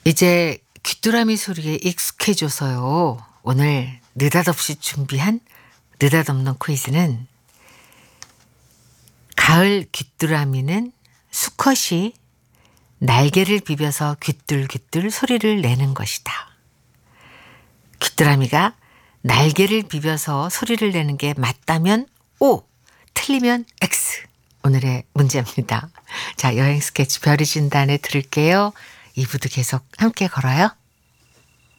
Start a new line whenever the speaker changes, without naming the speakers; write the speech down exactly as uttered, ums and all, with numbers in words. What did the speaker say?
이제 귀뚜라미 소리에 익숙해져서요. 오늘 느닷없이 준비한 느닷없는 퀴즈는 가을 귀뚜라미는 수컷이 날개를 비벼서 귀뚤귀뚤 소리를 내는 것이다. 귀뚜라미가 날개를 비벼서 소리를 내는 게 맞다면 O, 틀리면 X. 오늘의 문제입니다. 자, 여행 스케치 별이 진단에 들을게요. 이 부도 계속 함께 걸어요.